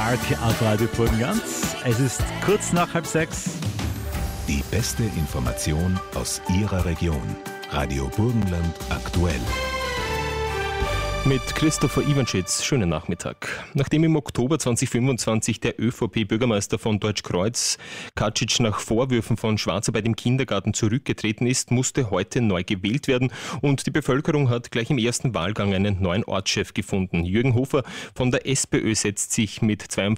Park auf Radio Burgenland. Es ist kurz nach 5:30. Die beste Information aus Ihrer Region. Radio Burgenland aktuell. Mit Christopher Iwanschitz, schönen Nachmittag. Nachdem im Oktober 2025 der ÖVP-Bürgermeister von Deutschkreuz Kacic nach Vorwürfen von Schwarzarbeit im Kindergarten zurückgetreten ist, musste heute neu gewählt werden und die Bevölkerung hat gleich im ersten Wahlgang einen neuen Ortschef gefunden. Jürgen Hofer von der SPÖ setzt sich mit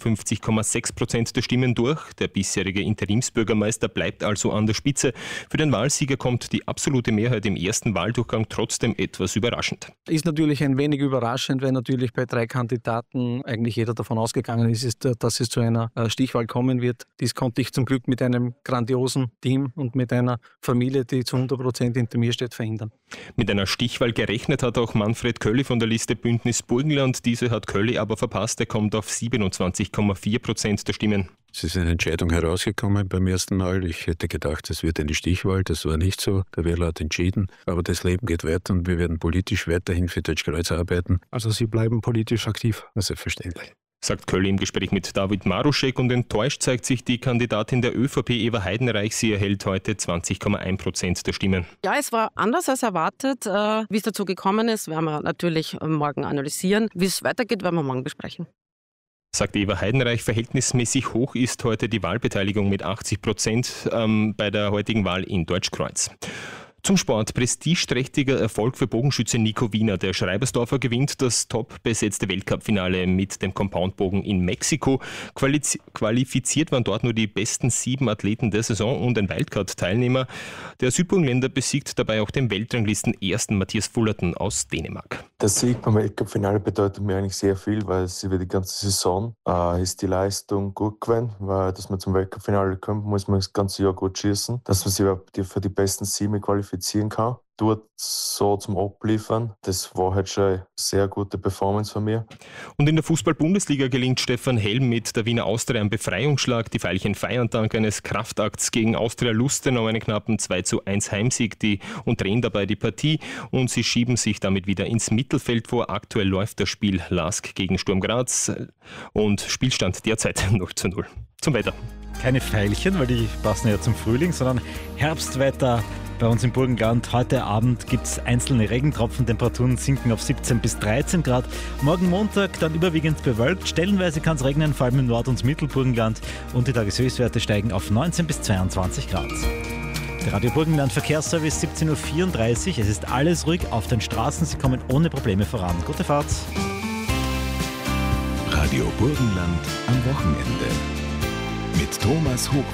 52,6% der Stimmen durch. Der bisherige Interimsbürgermeister bleibt also an der Spitze. Für den Wahlsieger kommt die absolute Mehrheit im ersten Wahldurchgang trotzdem etwas überraschend. Ist natürlich ein wenig überraschend, weil natürlich bei 3 Kandidaten eigentlich jeder davon ausgegangen ist, dass es zu einer Stichwahl kommen wird. Dies konnte ich zum Glück mit einem grandiosen Team und mit einer Familie, die zu 100% hinter mir steht, verhindern. Mit einer Stichwahl gerechnet hat auch Manfred Kölli von der Liste Bündnis Burgenland. Diese hat Kölli aber verpasst. Er kommt auf 27,4% der Stimmen. Es ist eine Entscheidung herausgekommen beim ersten Mal. Ich hätte gedacht, es wird eine Stichwahl. Das war nicht so. Der Wähler hat entschieden. Aber das Leben geht weiter und wir werden politisch weiterhin für Deutschkreuz arbeiten. Also Sie bleiben politisch aktiv? Selbstverständlich. Sagt Kölli im Gespräch mit David Maruschek, und enttäuscht zeigt sich die Kandidatin der ÖVP, Eva Heidenreich. Sie erhält heute 20,1% der Stimmen. Ja, es war anders als erwartet. Wie es dazu gekommen ist, werden wir natürlich morgen analysieren. Wie es weitergeht, werden wir morgen besprechen. Sagt Eva Heidenreich, verhältnismäßig hoch ist heute die Wahlbeteiligung mit 80% bei der heutigen Wahl in Deutschkreuz. Zum Sport. Prestigeträchtiger Erfolg für Bogenschütze Nico Wiener. Der Schreibersdorfer gewinnt das top besetzte Weltcup-Finale mit dem Compoundbogen in Mexiko. Qualifiziert waren dort nur die besten 7 Athleten der Saison und ein Wildcard-Teilnehmer. Der Südburgenländer besiegt dabei auch den Weltranglisten-Ersten Matthias Fullerton aus Dänemark. Der Sieg beim Weltcup-Finale bedeutet mir eigentlich sehr viel, weil es über die ganze Saison ist die Leistung gut gewesen, weil dass man zum Weltcup-Finale kommt, muss man das ganze Jahr gut schießen, dass man sich überhaupt für die besten 7 qualifizieren kann. Dort so zum Abliefern, das war halt schon eine sehr gute Performance von mir. Und in der Fußball-Bundesliga gelingt Stefan Helm mit der Wiener Austria ein Befreiungsschlag. Die Veilchen feiern dank eines Kraftakts gegen Austria Lustenau einen knappen 2:1 Heimsieg und drehen dabei die Partie und sie schieben sich damit wieder ins Mittelfeld vor. Aktuell läuft das Spiel LASK gegen Sturm Graz und Spielstand derzeit 0:0. Zum Wetter. Keine Veilchen, weil die passen ja zum Frühling, sondern Herbstwetter bei uns im Burgenland. Heute Abend gibt es einzelne Regentropfen, Temperaturen sinken auf 17 bis 13 Grad. Morgen Montag dann überwiegend bewölkt, stellenweise kann es regnen, vor allem im Nord- und Mittelburgenland, und die Tageshöchstwerte steigen auf 19 bis 22 Grad. Der Radio Burgenland Verkehrsservice 17:34 Uhr. Es ist alles ruhig auf den Straßen, Sie kommen ohne Probleme voran. Gute Fahrt. Radio Burgenland am Wochenende. Mit Thomas Hochwald.